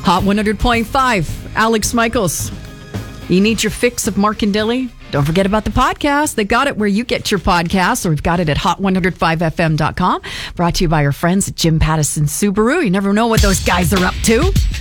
Hot 100.5, Alex Michaels. You need your fix of Mark and Dilly? Don't forget about the podcast. They got it where you get your podcasts, or we've got it at hot105fm.com. Brought to you by our friends at Jim Pattison Subaru. You never know what those guys are up to.